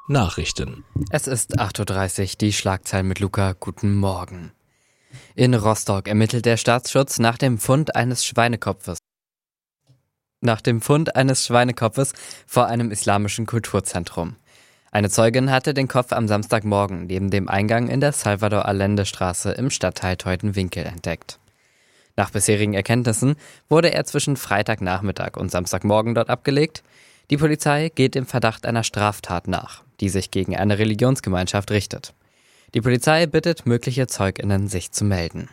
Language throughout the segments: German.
Nachrichten. Es ist 8:30 Uhr, die Schlagzeilen mit Luca. Guten Morgen. In Rostock ermittelt der Staatsschutz nach dem Fund eines Schweinekopfes. Vor einem islamischen Kulturzentrum. Eine Zeugin hatte den Kopf am Samstagmorgen neben dem Eingang in der Salvador-Allende-Straße im Stadtteil Teutoburg entdeckt. Nach bisherigen Erkenntnissen wurde er zwischen Freitagnachmittag und Samstagmorgen dort abgelegt. Die Polizei geht dem Verdacht einer Straftat nach, die sich gegen eine Religionsgemeinschaft richtet. Die Polizei bittet mögliche ZeugInnen, sich zu melden.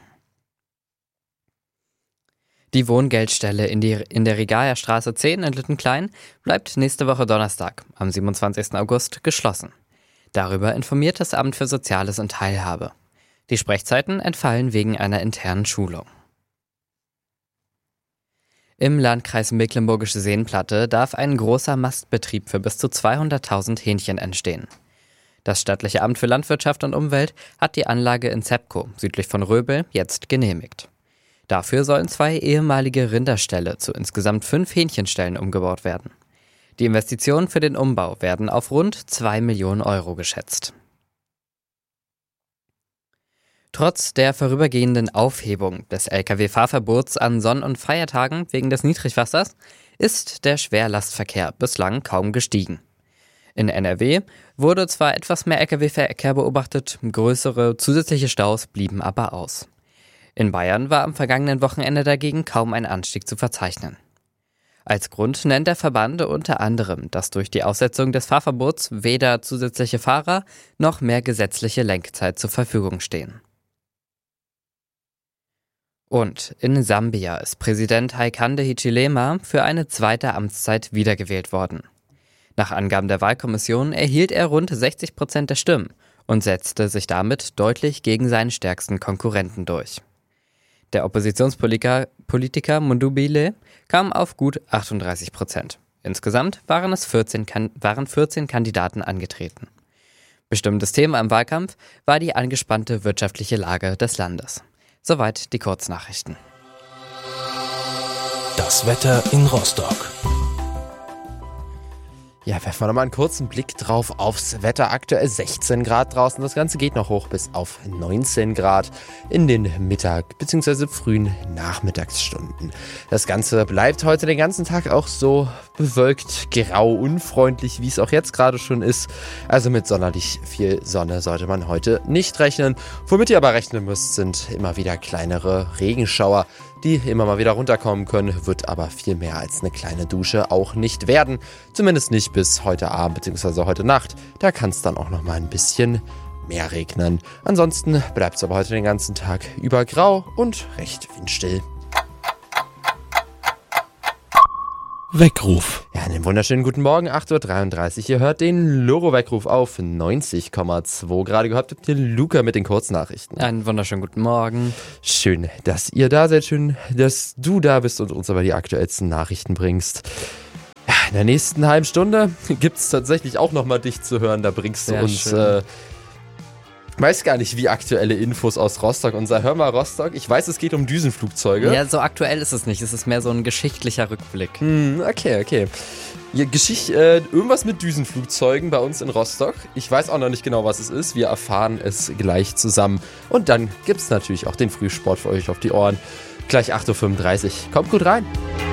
Die Wohngeldstelle in der Rigaer Straße 10 in Lüttenklein bleibt nächste Woche Donnerstag, am 27. August, geschlossen. Darüber informiert das Amt für Soziales und Teilhabe. Die Sprechzeiten entfallen wegen einer internen Schulung. Im Landkreis Mecklenburgische Seenplatte darf ein großer Mastbetrieb für bis zu 200.000 Hähnchen entstehen. Das staatliche Amt für Landwirtschaft und Umwelt hat die Anlage in Zepkow, südlich von Röbel, jetzt genehmigt. Dafür sollen 2 ehemalige Rinderställe zu insgesamt 5 Hähnchenställen umgebaut werden. Die Investitionen für den Umbau werden auf rund 2 Millionen Euro geschätzt. Trotz der vorübergehenden Aufhebung des Lkw-Fahrverbots an Sonn- und Feiertagen wegen des Niedrigwassers ist der Schwerlastverkehr bislang kaum gestiegen. In NRW wurde zwar etwas mehr Lkw-Verkehr beobachtet, größere zusätzliche Staus blieben aber aus. In Bayern war am vergangenen Wochenende dagegen kaum ein Anstieg zu verzeichnen. Als Grund nennt der Verband unter anderem, dass durch die Aussetzung des Fahrverbots weder zusätzliche Fahrer noch mehr gesetzliche Lenkzeit zur Verfügung stehen. Und in Sambia ist Präsident Hakainde Hichilema für eine zweite Amtszeit wiedergewählt worden. Nach Angaben der Wahlkommission erhielt er rund 60% der Stimmen und setzte sich damit deutlich gegen seinen stärksten Konkurrenten durch. Der Oppositionspolitiker Mundubile kam auf gut 38%. Insgesamt waren 14 Kandidaten angetreten. Bestimmtes Thema im Wahlkampf war die angespannte wirtschaftliche Lage des Landes. Soweit die Kurznachrichten. Das Wetter in Rostock. Ja, werfen wir nochmal einen kurzen Blick drauf aufs Wetter. Aktuell 16 Grad draußen. Das Ganze geht noch hoch bis auf 19 Grad in den Mittag- bzw. frühen Nachmittagsstunden. Das Ganze bleibt heute den ganzen Tag auch so bewölkt, grau, unfreundlich, wie es auch jetzt gerade schon ist. Also mit sonderlich viel Sonne sollte man heute nicht rechnen. Womit ihr aber rechnen müsst, sind immer wieder kleinere Regenschauer, die immer mal wieder runterkommen können, wird aber viel mehr als eine kleine Dusche auch nicht werden. Zumindest nicht bis heute Abend bzw. heute Nacht. Da kann es dann auch noch mal ein bisschen mehr regnen. Ansonsten bleibt es aber heute den ganzen Tag über grau und recht windstill. Weckruf. Ja, einen wunderschönen guten Morgen, 8:33 Uhr. Ihr hört den Loro-Weckruf auf 90,2. Gerade gehabt habt ihr Luca mit den Kurznachrichten. Einen wunderschönen guten Morgen. Schön, dass ihr da seid. Schön, dass du da bist und uns aber die aktuellsten Nachrichten bringst. Ja, in der nächsten halben Stunde gibt es tatsächlich auch nochmal dich zu hören. Da bringst du uns... weiß gar nicht, wie aktuelle Infos aus Rostock. Unser Hör mal Rostock. Ich weiß, es geht um Düsenflugzeuge. Ja, so aktuell ist es nicht. Es ist mehr so ein geschichtlicher Rückblick. Okay. Ja, irgendwas mit Düsenflugzeugen bei uns in Rostock. Ich weiß auch noch nicht genau, was es ist. Wir erfahren es gleich zusammen. Und dann gibt es natürlich auch den Frühsport für euch auf die Ohren. Gleich 8:35 Uhr. Kommt gut rein.